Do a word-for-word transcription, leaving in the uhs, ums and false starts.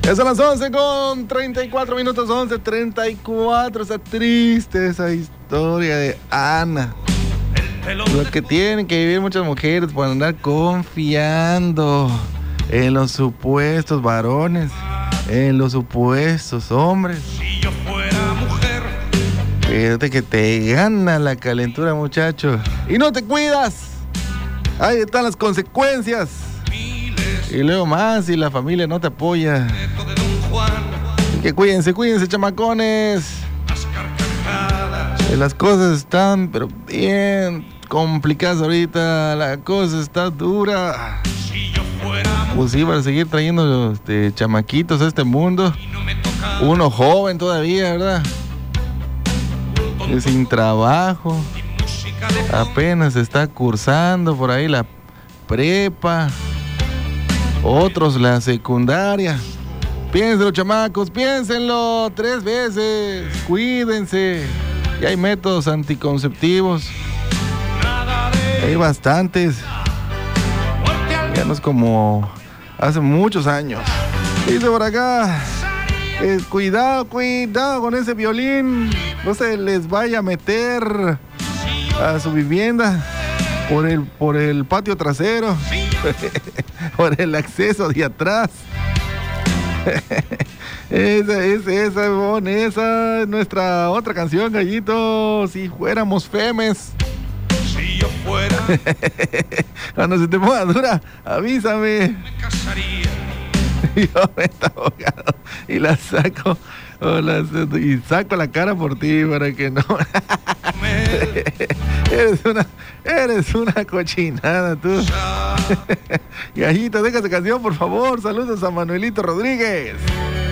Ya son las once con treinta y cuatro minutos, once treinta y cuatro. Esa triste, esa historia de Ana. Lo que tienen que vivir muchas mujeres por andar confiando en los supuestos varones, en los supuestos hombres. Si yo fuera mujer. Fíjate que te gana la calentura, muchacho, y no te cuidas. Ahí están las consecuencias. Y luego más si la familia no te apoya. Así que cuídense, cuídense, chamacones. Que las cosas están pero bien complicadas ahorita. La cosa está dura. Pues sí, para seguir trayendo este, chamaquitos a este mundo. Uno joven todavía, ¿verdad? Y sin trabajo. Apenas está cursando por ahí la prepa. Otros la secundaria. Piénsenlo, chamacos, piénsenlo tres veces. Cuídense. Y hay métodos anticonceptivos. Hay bastantes. Ya no es como hace muchos años. Dice por acá, eh, cuidado, cuidado con ese violín. No se les vaya a meter a su vivienda por el, por el patio trasero. Por el acceso de atrás. Esa es esa, bon, esa es nuestra otra canción, gallito. Si fuéramos femes. Si yo fuera. Cuando se te ponga dura, avísame. Me casaría. Yo me está ahogado y la saco o la, y saco la cara por ti para que no. Eres una, eres una cochinada tú. Gallito, deja esa canción, por favor. Saludos a Manuelito Rodríguez.